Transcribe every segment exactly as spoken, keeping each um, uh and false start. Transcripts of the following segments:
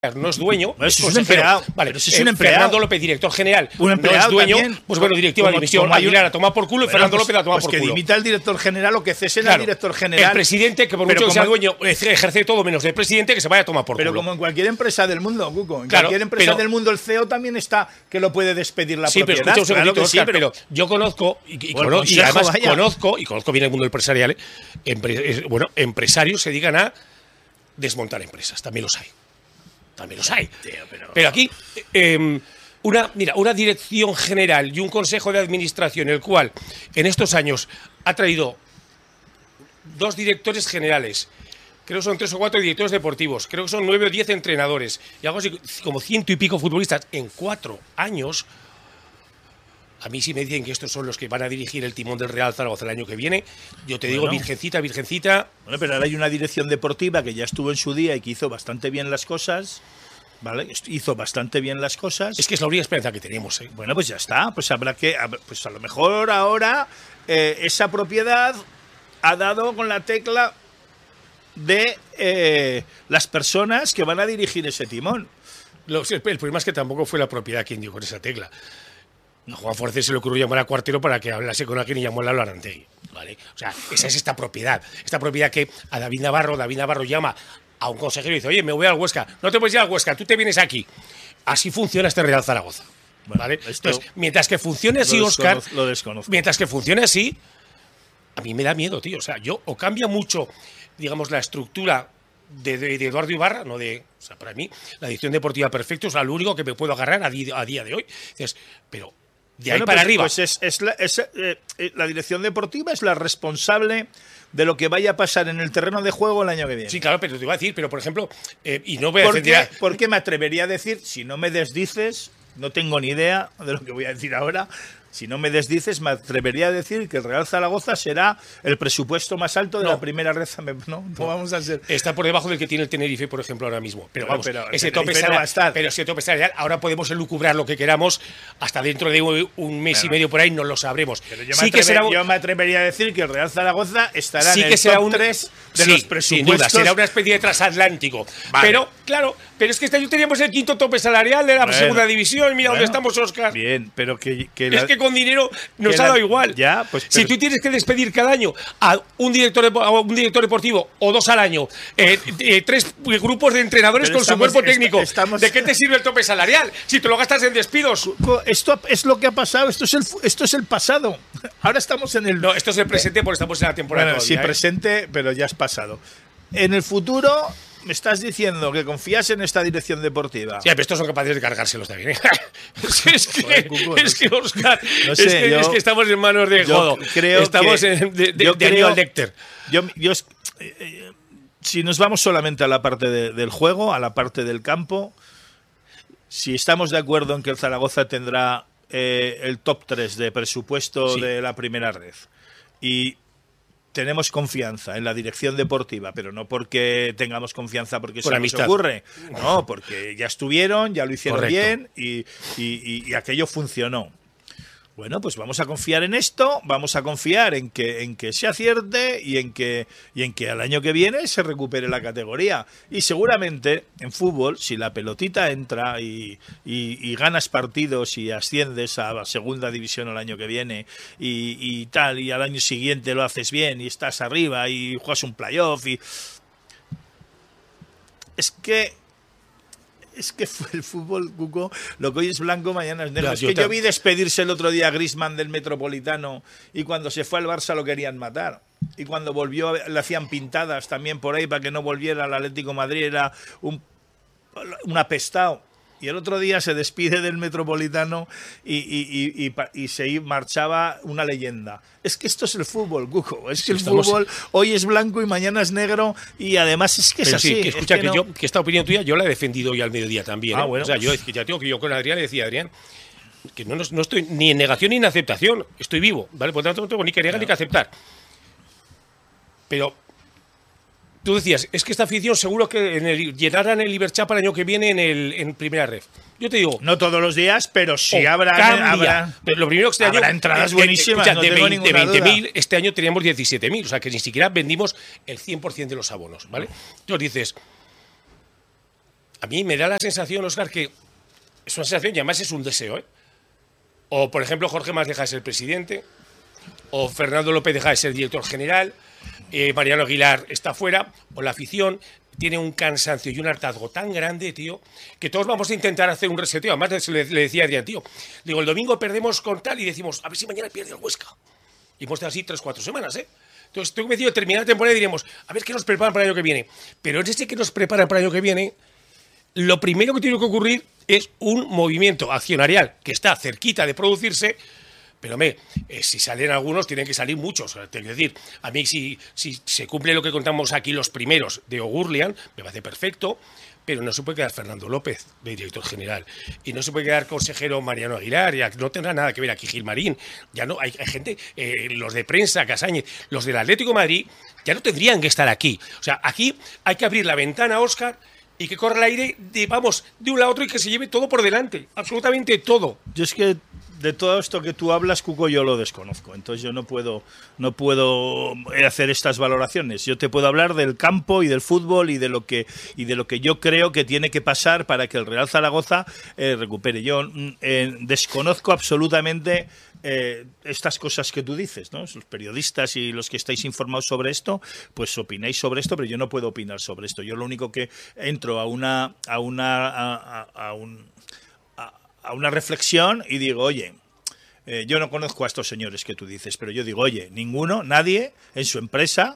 no es dueño, bueno, es si es un empleado. Vale, pero si es un empleado. Fernando López, director general, un empleado no es dueño, también. pues bueno, directiva de división, Aguilar a tomar por culo y bueno, Fernando pues, López a tomar pues por que culo. dimita el director general o que cesen Claro, al director general. El presidente, que por mucho que sea dueño, ejerce todo menos el presidente, que se vaya a tomar por pero culo. Pero como en cualquier empresa del mundo, Cuco, en claro, cualquier empresa pero, del mundo el C E O también está que lo puede despedir la sí, propiedad. Pero escucha un segundito, claro que Oscar, sí, pero, pero yo conozco y, y, bueno, conozco, y además vaya. conozco y conozco bien el mundo empresarial, ¿eh? Empre, bueno, empresarios se dedican a desmontar empresas, también los hay. También los hay. Tío, pero... pero aquí eh, una, mira, una dirección general y un consejo de administración, el cual en estos años ha traído dos directores generales, creo que son tres o cuatro directores deportivos, creo que son nueve o diez entrenadores, y algo así como ciento y pico futbolistas en cuatro años. A mí sí me dicen que estos son los que van a dirigir el timón del Real Zaragoza el año que viene. Yo te digo, bueno, virgencita, virgencita. Bueno, pero ahora hay una dirección deportiva que ya estuvo en su día y que hizo bastante bien las cosas. ¿Vale? Hizo bastante bien las cosas. Es que es la única esperanza que tenemos, ¿eh? Bueno, pues ya está. Pues habrá que. Pues a lo mejor ahora eh, esa propiedad ha dado con la tecla de eh, las personas que van a dirigir ese timón. Lo, el, el problema es que tampoco fue la propiedad quien dio con esa tecla. A Juan Force se le ocurrió llamar a Cuartero para que hablase con alguien y llamó a Lalo Arantegui, ¿vale? O sea, esa es esta propiedad. Esta propiedad que a David Navarro, David Navarro llama a un consejero y dice, oye, me voy al Huesca. No te puedes ir al Huesca, tú te vienes aquí. Así funciona este Real Zaragoza, ¿vale? Bueno, Entonces, mientras que funcione así, Óscar, lo desconozco. Mientras que funcione así, a mí me da miedo, tío. O sea, yo, o cambia mucho, digamos, la estructura de, de, de Eduardo Ibarra, no de... O sea, para mí, la dirección deportiva perfecta es lo único que me puedo agarrar a, di, a día de hoy. Entonces, pero... De ahí bueno, para pues, arriba. Pues es, es, la, es eh, la dirección deportiva es la responsable de lo que vaya a pasar en el terreno de juego el año que viene. Sí, claro, pero te iba a decir, pero por ejemplo, eh, y no voy a ¿Por defender... qué, ¿Por qué me atrevería a decir, si no me desdices, no tengo ni idea de lo que voy a decir ahora, si no me desdices, me atrevería a decir que el Real Zaragoza será el presupuesto más alto de no. la primera red. No, no, no vamos a hacer. Está por debajo del que tiene el Tenerife, por ejemplo, ahora mismo. Pero bueno, vamos, pero ese tope salarial, no va a estar. Pero ese tope salarial, ahora podemos elucubrar lo que queramos, hasta dentro de un mes bueno. y medio por ahí no lo sabremos. Pero yo, sí me atrever, que será, yo me atrevería a decir que el Real Zaragoza estará sí en que el será top un, tres de sí, los presupuestos. Sin duda, será una especie de transatlántico. Vale. Pero, claro, pero es que este año teníamos el quinto tope salarial de la bueno, segunda división. Mira bueno, dónde estamos, Óscar. Bien, pero que, que es la, que con dinero nos ha dado igual. Ya, pues, pero, si tú tienes que despedir cada año a un director, a un director deportivo o dos al año, eh, eh, tres grupos de entrenadores con estamos, su cuerpo técnico, estamos, ¿de qué te sirve el tope salarial? Si te lo gastas en despidos. Esto es lo que ha pasado, esto es el, esto es el pasado. Ahora estamos en el... No, esto es el presente porque estamos en la temporada. Bueno, todavía, sí, ¿eh? presente, pero ya es pasado. En el futuro... Me estás diciendo que confías en esta dirección deportiva. Sí, pero estos son capaces de cargárselos también. es que, Joder, Cuco, es que Óscar, no sé, es, que, yo, es que estamos en manos de Jodo. Creo estamos que, en, de, de, yo de creo, Aníbal Lecter. Yo, yo, eh, si nos vamos solamente a la parte de, del juego, a la parte del campo, si estamos de acuerdo en que el Zaragoza tendrá eh, el top tres de presupuesto sí. de la primera red y tenemos confianza en la dirección deportiva, pero no porque tengamos confianza porque Por se amistad. nos ocurre, no, porque ya estuvieron, ya lo hicieron Correcto. bien y, y, y aquello funcionó. Bueno, pues vamos a confiar en esto, vamos a confiar en que, en que se acierte y en que, y en que al año que viene se recupere la categoría. Y seguramente en fútbol, si la pelotita entra y, y, y ganas partidos y asciendes a la segunda división el año que viene y, y tal, y al año siguiente lo haces bien y estás arriba y juegas un playoff y... Es que... Es que fue el fútbol, Cuco, lo que hoy es blanco, mañana es negro. Ya, es que yo, yo vi despedirse el otro día a Griezmann del Metropolitano y cuando se fue al Barça lo querían matar. Y cuando volvió le hacían pintadas también por ahí para que no volviera al Atlético de Madrid, era un, un apestado. Y el otro día se despide del Metropolitano y, y, y, y, y se marchaba una leyenda. Es que esto es el fútbol, Cuco. Es que el Estamos... fútbol hoy es blanco y mañana es negro y además es que es Pero así. Sí, que escucha, es que, que, no... yo, que esta opinión tuya yo la he defendido hoy al mediodía también. ¿eh? Ah, bueno. O sea, yo ya tengo que yo con Adrián le decía, Adrián, que no, no estoy ni en negación ni en aceptación. Estoy vivo, ¿vale? Por lo tanto, no tengo ni que negar no. ni que aceptar. Pero... Tú decías, es que esta afición seguro que en el, llenarán el Iberchap el año que viene en, el, en primera ref. Yo te digo... No todos los días, pero sí habrá, habrá... Pero lo primero que este habrá año... entradas buenísimas, escucha, no de, tengo veinte, de veinte mil, duda. Este año teníamos diecisiete mil, o sea que ni siquiera vendimos el cien por cien de los abonos, ¿vale? Entonces dices... a mí me da la sensación, Óscar, que es una sensación y además es un deseo, ¿eh? O, por ejemplo, Jorge Mas deja de ser presidente, o Fernando López deja de ser director general, eh, Mariano Aguilar está fuera, o la afición tiene un cansancio y un hartazgo tan grande, tío, que todos vamos a intentar hacer un reseteo. Además, le, le decía a Adrián, tío, digo, el domingo perdemos con tal y decimos, a ver si mañana pierde el Huesca. Y hemos estado así tres, cuatro semanas, ¿eh? Entonces, estoy convencido de terminar la temporada y diremos, a ver qué nos preparan para el año que viene. Pero en ese que nos preparan para el año que viene, lo primero que tiene que ocurrir es un movimiento accionarial que está cerquita de producirse, pero me, eh, si salen algunos, tienen que salir muchos. Es decir, a mí si, si se cumple lo que contamos aquí los primeros de Ogurlian, me parece perfecto, pero no se puede quedar Fernando López de director general y no se puede quedar consejero Mariano Aguilar, ya no tendrá nada que ver aquí Gilmarín, ya no, hay, hay gente, eh, los de prensa, Casáñez, los del Atlético de Madrid, ya no tendrían que estar aquí. O sea, aquí hay que abrir la ventana, Óscar, y que corra el aire de, vamos, de un lado a otro y que se lleve todo por delante, absolutamente todo. Yo es que de todo esto que tú hablas, Cuco, yo lo desconozco, entonces yo no puedo, no puedo hacer estas valoraciones. Yo te puedo hablar del campo y del fútbol y de lo que y de lo que yo creo que tiene que pasar para que el Real Zaragoza eh, recupere. Yo eh, desconozco absolutamente Eh, estas cosas que tú dices, ¿no? Los periodistas y los que estáis informados sobre esto, pues opináis sobre esto, pero yo no puedo opinar sobre esto. Yo lo único que entro a una a una a, a, a, un, a, a una reflexión y digo, oye, eh, yo no conozco a estos señores que tú dices, pero yo digo, oye, ninguno, nadie en su empresa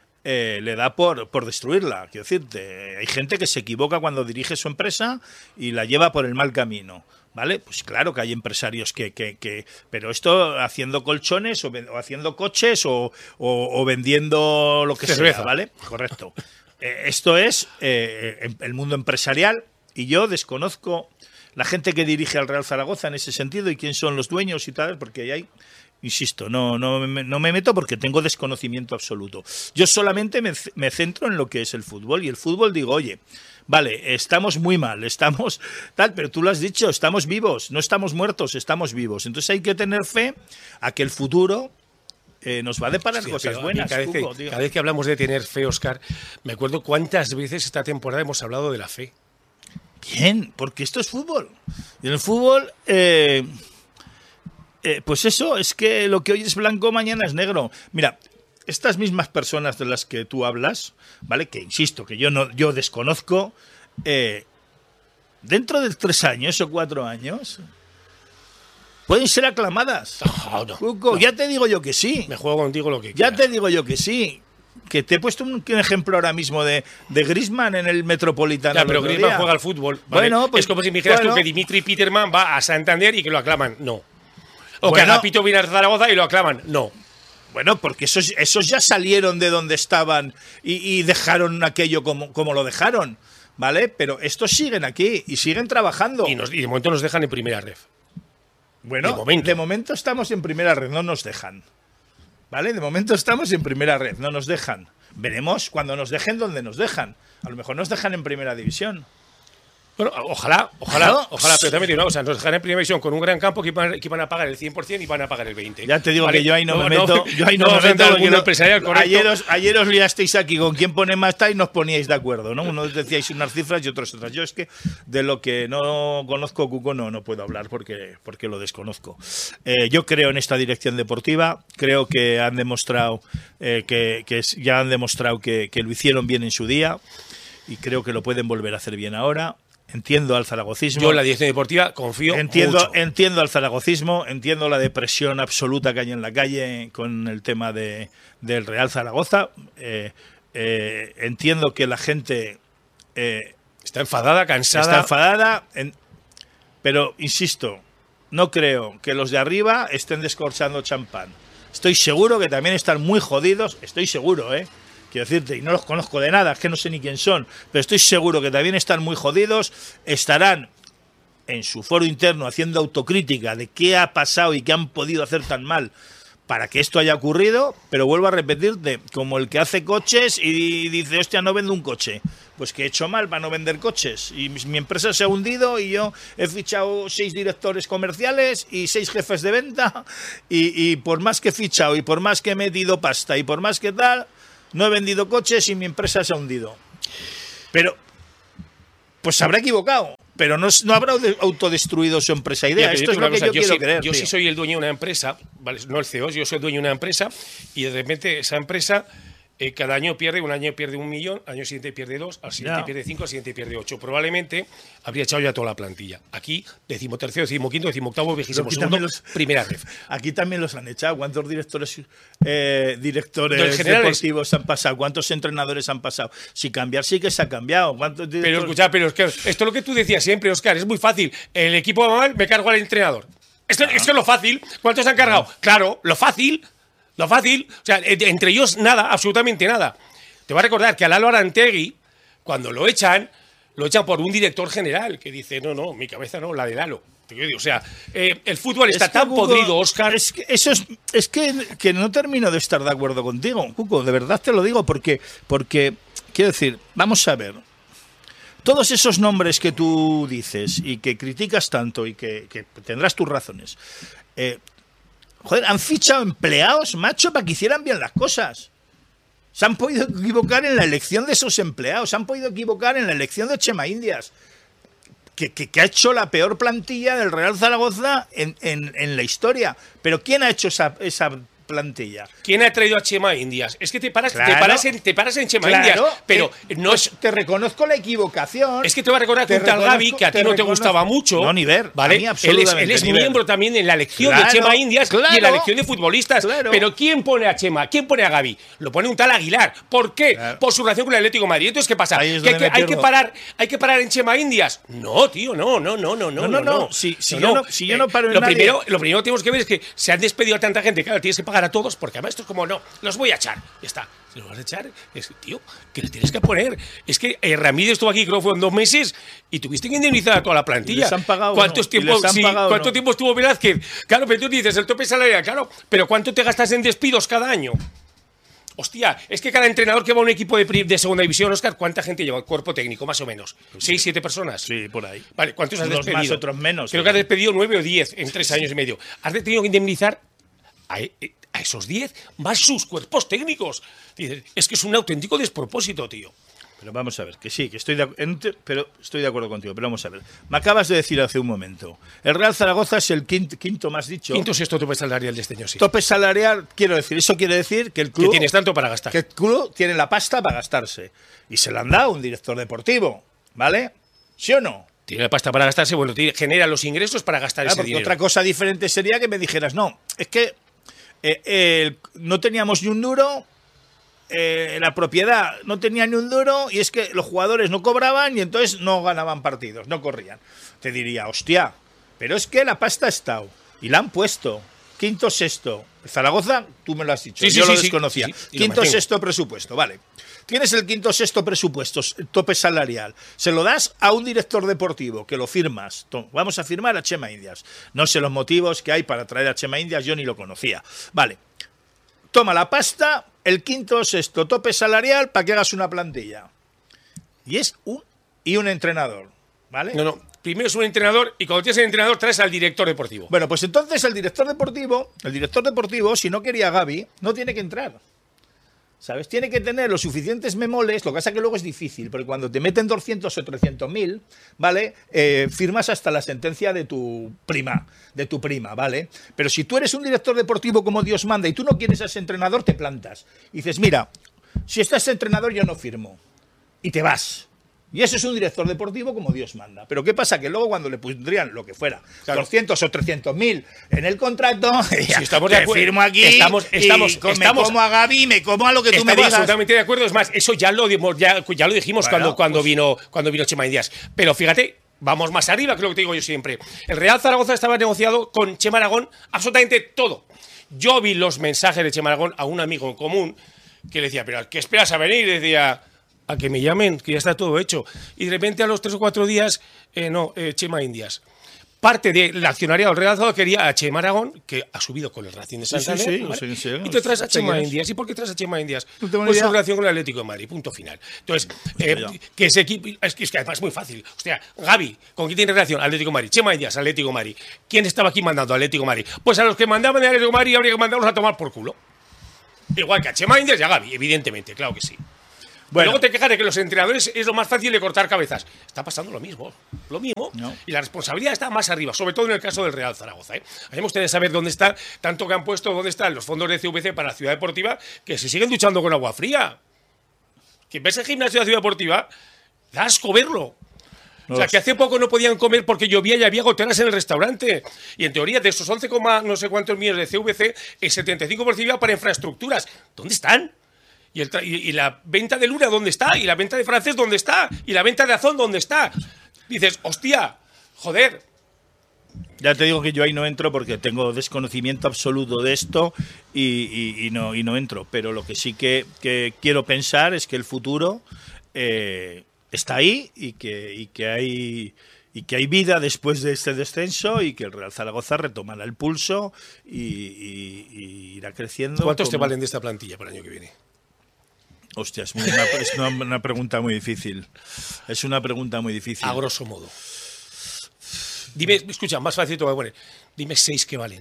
Eh, le da por, por destruirla. Quiero decirte, hay gente que se equivoca cuando dirige su empresa y la lleva por el mal camino, ¿vale? Pues claro que hay empresarios que... que, que pero esto haciendo colchones o, o haciendo coches o, o, o vendiendo lo que cerveza, sea, ¿vale? Correcto. Eh, esto es eh, el mundo empresarial y yo desconozco la gente que dirige al Real Zaragoza en ese sentido y quién son los dueños y tal, porque hay... Insisto, no, no, no me meto porque tengo desconocimiento absoluto. Yo solamente me, me centro en lo que es el fútbol. Y el fútbol digo, oye, vale, estamos muy mal, estamos tal, pero tú lo has dicho, estamos vivos, no estamos muertos, estamos vivos. Entonces hay que tener fe a que el futuro eh, nos va a deparar sí, cosas buenas. Cada vez, que, cada vez que hablamos de tener fe, Óscar, me acuerdo cuántas veces esta temporada hemos hablado de la fe. Bien, porque esto es fútbol. Y en el fútbol... Eh, Eh, pues eso, es que lo que hoy es blanco, mañana es negro. Mira, estas mismas personas de las que tú hablas, ¿vale? Que insisto, que yo no, yo desconozco, eh, dentro de tres años o cuatro años, pueden ser aclamadas. No, no, Cuco, no. Ya te digo yo que sí. Me juego contigo lo que Ya quieras. te digo yo que sí. Que te he puesto un, un ejemplo ahora mismo de, de Griezmann en el Metropolitano. Ya, pero Griezmann juega al fútbol. ¿vale? Bueno, pues, es como si me dijeras bueno. tú que Dimitri Peterman va a Santander y que lo aclaman. No. O Bueno, que Agapito viene a Zaragoza y lo aclaman. No. Bueno, porque esos, esos ya salieron de donde estaban y, y dejaron aquello como, como lo dejaron, ¿vale? Pero estos siguen aquí y siguen trabajando. Y, nos, y de momento nos dejan en primera ref. Bueno, de momento. de momento estamos en primera red, no nos dejan. ¿Vale? De momento estamos en primera red, no nos dejan. Veremos cuando nos dejen dónde nos dejan. A lo mejor nos dejan en primera división. Bueno, ojalá, ojalá, ¿No? ojalá, pero también digo una cosa, nos dejarán en primera división con un gran campo que iban, que iban a pagar el cien por ciento y van a pagar el veinte por ciento. Ya te digo ¿vale? que yo ahí no, no me meto. No, yo ahí no, no me meto. al Porque mundo no, empresarial, correcto. ayer, os, ayer os liasteis aquí con quién pone más tal y nos poníais de acuerdo, ¿no? Unos decíais unas cifras y otros otras. Yo es que de lo que no conozco, Cuco, no, no puedo hablar porque, porque lo desconozco. Eh, yo creo en esta dirección deportiva, creo que han demostrado, eh, que, que ya han demostrado que, que lo hicieron bien en su día y creo que lo pueden volver a hacer bien ahora. Entiendo al zaragocismo. Yo en la dirección deportiva confío entiendo, mucho. Entiendo al zaragocismo, entiendo la depresión absoluta que hay en la calle con el tema de, del Real Zaragoza. Eh, eh, entiendo que la gente eh, está enfadada, cansada. Está enfadada, en, pero insisto, no creo que los de arriba estén descorchando champán. Estoy seguro que también están muy jodidos, estoy seguro, ¿eh? Quiero decirte, y no los conozco de nada, es que no sé ni quién son, pero estoy seguro que también están muy jodidos, estarán en su foro interno haciendo autocrítica de qué ha pasado y qué han podido hacer tan mal para que esto haya ocurrido, pero vuelvo a repetirte, como el que hace coches y dice, hostia, no vendo un coche, pues que he hecho mal para no vender coches, y mi empresa se ha hundido y yo he fichado seis directores comerciales y seis jefes de venta, y, y por más que he fichado y por más que he metido pasta y por más que tal... No he vendido coches y mi empresa se ha hundido. Pero pues se habrá equivocado. Pero no, no habrá autodestruido su empresa idea. Ya, Esto es lo que cosa, yo, yo quiero sí, creer. Yo tío. sí soy el dueño de una empresa, ¿vale? No el C E O, yo soy el dueño de una empresa y de repente esa empresa eh, cada año pierde, un año pierde un millón, al año siguiente pierde dos, al siguiente Ya. pierde cinco, al siguiente pierde ocho. Probablemente habría echado ya toda la plantilla. Aquí, decimotercero, decimoquinto, decimoctavo, vigésimo segundo, los, primera ref. Aquí también los han echado. ¿Cuántos directores eh, directores generales? deportivos han pasado? ¿Cuántos entrenadores han pasado? Si cambiar sí que se ha cambiado. ¿Cuántos directores? Pero escucha, pero es que esto es lo que tú decías siempre, Óscar, es muy fácil. El equipo va mal, me cargo al entrenador. Esto, ah. esto es lo fácil. ¿Cuántos han cargado? Ah. Claro, lo fácil. Lo fácil. O sea, entre ellos nada, absolutamente nada. Te voy a recordar que a Lalo Arantegui, cuando lo echan, lo echan por un director general que dice, no, no, mi cabeza no, la de Lalo. O sea, eh, el fútbol está tan Cuco, podrido, Óscar. Es que eso es, es que, que no termino de estar de acuerdo contigo, Cuco, de verdad te lo digo, porque, porque quiero decir, vamos a ver, todos esos nombres que tú dices y que criticas tanto y que, que tendrás tus razones, eh, joder, han fichado empleados, macho, para que hicieran bien las cosas. Se han podido equivocar en la elección de esos empleados, se han podido equivocar en la elección de Chema Indias. Que, que, que ha hecho la peor plantilla del Real Zaragoza en, en, en la historia. Pero ¿quién ha hecho esa, esa plantilla? ¿Quién ha traído a Chema Indias? Es que te paras, claro, te paras, en, te paras en Chema claro, Indias, pero te, no pues es... Te reconozco la equivocación. Es que te voy a recordar que un tal Gavi, que a ti no te gustaba mucho... No, ni ver, ¿vale? a mí absolutamente Él es, él es ni miembro ver. también en la elección claro, de Chema Indias claro, y en la elección de futbolistas. Claro. Pero ¿quién pone a Chema? ¿Quién pone a Gavi? Lo pone un tal Aguilar. ¿Por qué? Claro. Por su relación con el Atlético de Madrid. Entonces, ¿qué pasa? Es ¿Que hay, que, hay, que parar, ¿Hay que parar en Chema Indias? No, tío, no, no, no, no, no. No, no, no. no. Si, si, no, yo no. no, si yo no paro en lo nadie... primero, lo primero que tenemos que ver es que se han despedido a tanta gente. Claro, tienes que pagar a todos porque además esto es como, no, los voy a echar. Ya está. Si los vas a echar, es tío, que le tienes que poner. Es que eh, Ramírez estuvo aquí, creo que fueron dos meses, y tuviste que indemnizar a toda la plantilla. ¿Y les han pagado ¿Cuántos no? tiempos, ¿Les han sí, pagado ¿Cuánto no? tiempo estuvo Velázquez? Claro, pero tú dices el tope salarial, claro, pero ¿cuánto te gastas en despidos cada año? Hostia, es que cada entrenador que va a un equipo de, de segunda división, Óscar, ¿cuánta gente lleva? Cuerpo técnico, más o menos. Pues ¿Seis, sí. siete personas? Sí, por ahí. Vale, ¿cuántos has Unos despedido? más, otros menos. Creo que has despedido nueve o diez en tres años y medio. Has tenido que indemnizar a, a esos diez más sus cuerpos técnicos. Es que es un auténtico despropósito, tío. Pero vamos a ver, que sí, que estoy de, pero estoy de acuerdo contigo, pero vamos a ver. Me acabas de decir hace un momento, el Real Zaragoza es el quinto, quinto más dicho. Quinto sexto tope salarial de este año, sí. Tope salarial, quiero decir, eso quiere decir que el club... Que tienes tanto para gastar. Que el club tiene la pasta para gastarse. Y se la han dado a un director deportivo, ¿vale? ¿Sí o no? Tiene la pasta para gastarse, bueno, tiene, genera los ingresos para gastar Claro, ese porque dinero. Otra cosa diferente sería que me dijeras, no, es que eh, eh, no teníamos ni un duro... Eh, la propiedad no tenía ni un duro y es que los jugadores no cobraban y entonces no ganaban partidos, no corrían. Te diría, hostia, pero es que la pasta ha estado y la han puesto. Quinto, sexto. Zaragoza, tú me lo has dicho, sí, yo sí, lo sí, desconocía. sí, sí, quinto, sexto presupuesto, vale. Tienes el quinto, sexto presupuesto, tope salarial. Se lo das a un director deportivo, que lo firmas. Vamos a firmar a Chema Indias. No sé los motivos que hay para traer a Chema Indias, yo ni lo conocía. Vale. Toma la pasta, el quinto, sexto, tope salarial para que hagas una plantilla. Y es un y un entrenador, ¿vale? No, no. Primero es un entrenador y cuando tienes el entrenador traes al director deportivo. Bueno, pues entonces el director deportivo, el director deportivo, si no quería a Gavi, no tiene que entrar. ¿Sabes? Tiene que tener los suficientes memoles, lo que pasa que luego es difícil, porque cuando te meten doscientos o trescientos mil, ¿vale? Eh, firmas hasta la sentencia de tu prima, de tu prima, ¿vale? Pero si tú eres un director deportivo como Dios manda y tú no quieres a ese entrenador, te plantas. Y dices, mira, si estás entrenador yo no firmo. Y te vas. Y eso es un director deportivo como Dios manda. Pero ¿qué pasa? Que luego cuando le pondrían lo que fuera, claro, doscientos o trescientos mil en el contrato, si ya, estamos de te acuerdo, firmo aquí estamos, estamos, y me estamos, como a Gavi, me como a lo que tú me estamos digas. absolutamente de acuerdo. Es más, eso ya lo, dimos, ya, ya lo dijimos Bueno, cuando, cuando, pues, vino, cuando vino Chema Indias. Pero fíjate, vamos más arriba, que es lo que te digo yo siempre. El Real Zaragoza estaba negociado con Chema Aragón absolutamente todo. Yo vi los mensajes de Chema Aragón a un amigo en común que le decía, pero ¿qué esperas a venir? Y decía, a que me llamen, que ya está todo hecho. Y de repente a los tres o cuatro días, eh, no, eh, Chema Indias. Parte del accionariado del Real Zaragoza quería a Chema Aragón, que ha subido con el Racing de Santander, sí, sí, ¿vale? sí, sí, Y te traes a Chema sí, Indias. ¿Y por qué traes a Chema Indias? No tengo ni Pues idea. su relación con el Atlético de Madrid, punto final. Entonces, eh, que ese equipo, es que, es que además es muy fácil. Hostia, Gavi, ¿con quién tiene relación? Atlético de Madrid. Chema Indias, Atlético de Madrid. ¿Quién estaba aquí mandando? Atlético de Madrid. Pues a los que mandaban de Atlético de Madrid habría que mandarlos a tomar por culo. Igual que a Chema Indias y a Gavi, evidentemente, claro que sí. Bueno. Luego te quejas de que los entrenadores es lo más fácil de cortar cabezas. Está pasando lo mismo, lo mismo. No. Y la responsabilidad está más arriba, sobre todo en el caso del Real Zaragoza. ¿eh? A mí me gustaría saber dónde están, tanto que han puesto, dónde están los fondos de C V C para la Ciudad Deportiva, que se siguen duchando con agua fría. Que ves el gimnasio de la Ciudad Deportiva, da asco verlo. O sea, que hace poco no podían comer porque llovía y había goteras en el restaurante. Y en teoría, de esos once, no sé cuántos millones de C V C, el setenta y cinco por ciento iba para infraestructuras. ¿Dónde están? ¿Y, el y, y la venta de Luna dónde está? ¿Y la venta de Francés dónde está? ¿Y la venta de Azón dónde está? Dices, hostia, joder. Ya te digo que yo ahí no entro porque tengo desconocimiento absoluto de esto y, y, y, no, y no entro. Pero lo que sí que, que quiero pensar es que el futuro eh, está ahí y que, y que hay... y que hay vida después de este descenso y que el Real Zaragoza retomará el pulso y, y, y irá creciendo. ¿Cuántos como... te valen de esta plantilla para el año que viene? Hostia, es, muy una, es una, una pregunta muy difícil. Es una pregunta muy difícil. A grosso modo. Dime, escucha, más fácil te voy a poner. Dime seis que valen.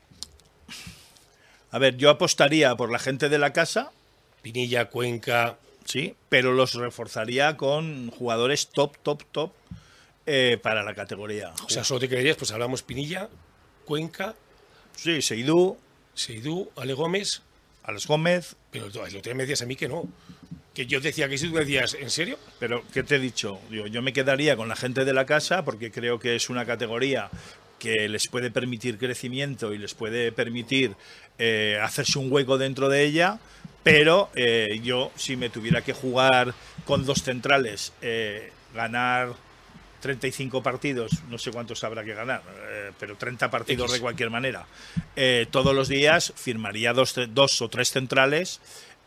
A ver, yo apostaría por la gente de la casa. Pinilla, Cuenca. Sí, pero los reforzaría con jugadores top, top, top eh, para la categoría. O sea, solo te creerías, pues hablamos Pinilla, Cuenca. Sí, Seidú. Seidú, Ale Gómez. Alex Gómez. Pero lo otro me decías a mí que no. Que yo decía que si tú me decías, ¿en serio? Pero, ¿qué te he dicho? Yo, yo me quedaría con la gente de la casa porque creo que es una categoría que les puede permitir crecimiento y les puede permitir eh, hacerse un hueco dentro de ella, pero eh, yo, si me tuviera que jugar con dos centrales, eh, ganar treinta y cinco partidos, no sé cuántos habrá que ganar, eh, pero treinta partidos X. De cualquier manera, eh, todos los días firmaría dos, dos o tres centrales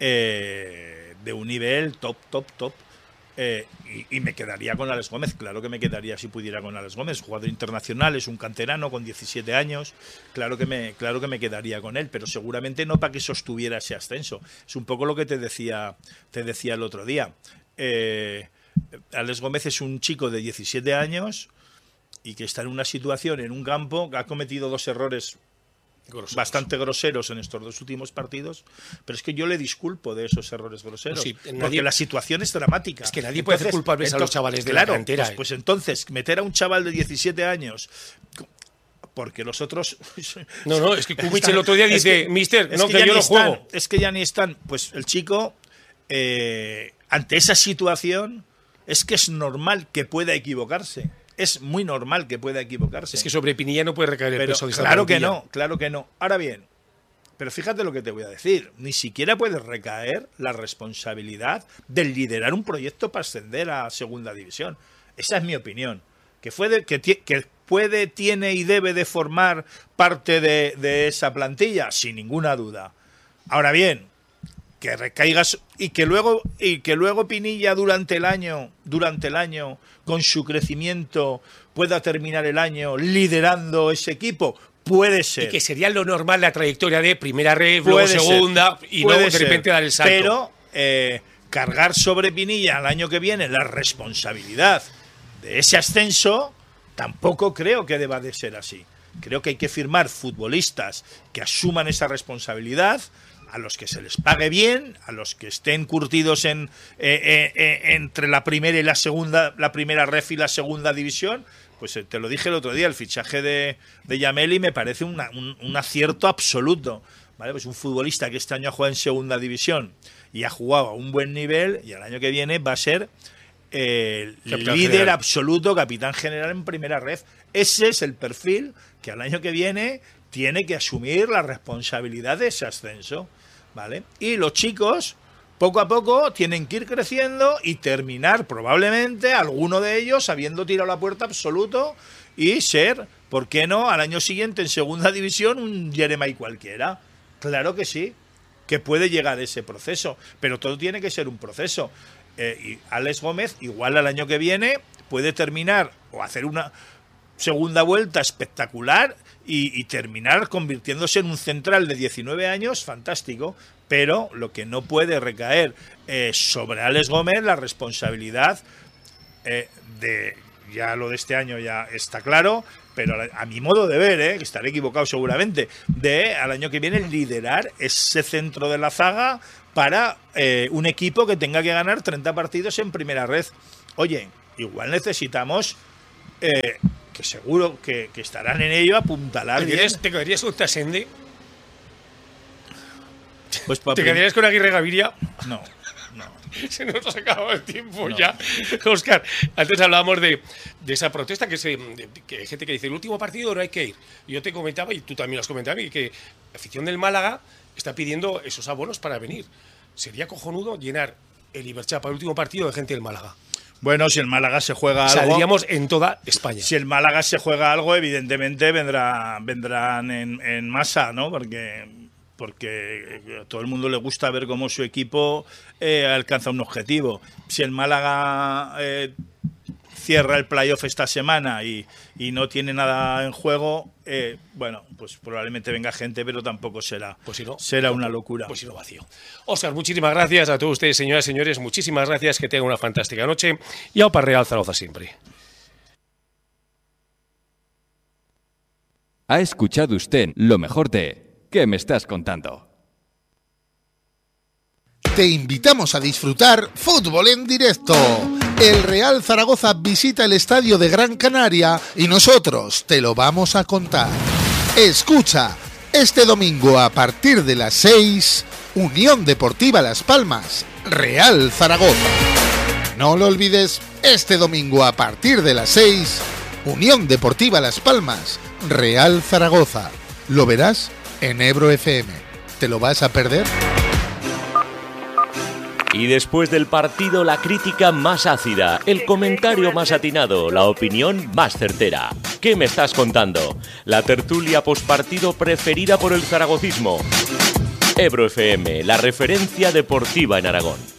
eh, de un nivel top, top, top. Eh, y, y me quedaría con Alex Gómez, claro que me quedaría si pudiera con Alex Gómez, jugador internacional, es un canterano con diecisiete años, claro que me, claro que me quedaría con él, pero seguramente no para que sostuviera ese ascenso. Es un poco lo que te decía, te decía el otro día. Eh, Alex Gómez es un chico de diecisiete años y que está en una situación, en un campo, que ha cometido dos errores groseros. bastante groseros en estos dos últimos partidos, pero es que yo le disculpo de esos errores groseros, sí, porque nadie, la situación es dramática. Es que nadie puede hacer culpables a los chavales de claro, la cantera. Pues, pues entonces, meter a un chaval de diecisiete años... porque los otros... No, no, es que Kumich el otro día dice, que, mister, no, que, que yo no están, juego. Es que ya ni están. Pues el chico, eh, ante esa situación, es que es normal que pueda equivocarse. Es muy normal que pueda equivocarse. Es que sobre Pinilla no puede recaer el pero, peso de esa Claro plantilla. que no, claro que no. Ahora bien, pero fíjate lo que te voy a decir. Ni siquiera puede recaer la responsabilidad de liderar un proyecto para ascender a segunda división. Esa es mi opinión. Que, fue de, que, que puede, tiene y debe de formar parte de, de esa plantilla, sin ninguna duda. Ahora bien, que recaigas y que luego y que luego Pinilla durante el año, durante el año, con su crecimiento, pueda terminar el año liderando ese equipo. Puede ser. Y que sería lo normal la trayectoria de primera red, luego segunda, y luego de repente dar el salto. Pero eh, cargar sobre Pinilla el año que viene la responsabilidad de ese ascenso, tampoco creo que deba de ser así. Creo que hay que firmar futbolistas que asuman esa responsabilidad, a los que se les pague bien, a los que estén curtidos en eh, eh, eh, entre la primera y la segunda, la primera ref y la segunda división. Pues eh, te lo dije el otro día, el fichaje de, de Yameli me parece una, un, un acierto absoluto. ¿Vale? Pues un futbolista que este año ha jugado en segunda división y ha jugado a un buen nivel, y el año que viene va a ser el eh, líder general. absoluto, capitán general en primera ref. Ese es el perfil que al año que viene tiene que asumir la responsabilidad de ese ascenso, ¿vale? Y los chicos, poco a poco, tienen que ir creciendo y terminar, probablemente, alguno de ellos habiendo tirado la puerta absoluto y ser, ¿por qué no?, al año siguiente en segunda división un Jeremai cualquiera. Claro que sí, que puede llegar ese proceso, pero todo tiene que ser un proceso. Eh, y Alex Gómez, igual al año que viene, puede terminar o hacer una segunda vuelta espectacular y, y terminar convirtiéndose en un central de diecinueve años fantástico, pero lo que no puede recaer eh, sobre Alex Gómez la responsabilidad eh, de, ya lo de este año ya está claro, pero a mi modo de ver, ¿eh? que estaré equivocado seguramente, de al año que viene liderar ese centro de la zaga para eh, un equipo que tenga que ganar treinta partidos en primera red. Oye, igual necesitamos, eh, que seguro que, que estarán en ello, apuntalar. ¿Te quedarías, ¿te quedarías con Tasende? Pues ¿Te quedarías con Aguirre Gaviria? No, no. Se nos ha acabado el tiempo no. ya. Óscar, antes hablábamos de, de esa protesta que se de, que hay gente que dice el último partido no hay que ir. Yo te comentaba, y tú también lo has comentado, y que la afición del Málaga está pidiendo esos abonos para venir. Sería cojonudo llenar el Iberchá para el último partido de gente del Málaga. Bueno, si el Málaga se juega algo... Saldríamos en toda España. Si el Málaga se juega algo, evidentemente vendrá, vendrán en, en masa, ¿no? Porque, porque a todo el mundo le gusta ver cómo su equipo eh, alcanza un objetivo. Si el Málaga eh, cierra el playoff esta semana y, y no tiene nada en juego, eh, bueno, pues probablemente venga gente, pero tampoco será, pues si no, será una locura. Pues si no, vacío. Óscar, muchísimas gracias a todos ustedes, señoras y señores. Muchísimas gracias, que tengan una fantástica noche. Y a Real Zaragoza siempre. Ha escuchado usted lo mejor de ¿Qué me estás contando? Te invitamos a disfrutar fútbol en directo. El Real Zaragoza visita el estadio de Gran Canaria y nosotros te lo vamos a contar. Escucha, este domingo a partir de las seis, Unión Deportiva Las Palmas, Real Zaragoza. No lo olvides, este domingo a partir de las seis, Unión Deportiva Las Palmas, Real Zaragoza. Lo verás en Ebro F M. ¿Te lo vas a perder? Y después del partido, la crítica más ácida, el comentario más atinado, la opinión más certera. ¿Qué me estás contando? La tertulia postpartido preferida por el zaragocismo. Ebro F M, la referencia deportiva en Aragón.